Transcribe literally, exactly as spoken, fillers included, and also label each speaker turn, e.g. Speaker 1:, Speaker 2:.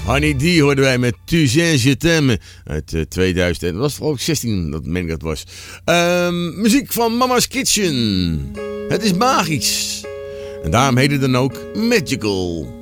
Speaker 1: Honey D hoorden wij met Tu sais je t'aime uit uh, tweeduizend. Dat was ook zestien, dat meen ik dat was. Um, muziek van Mama's Kitchen. Het is magisch. En daarom heet het dan ook Magical.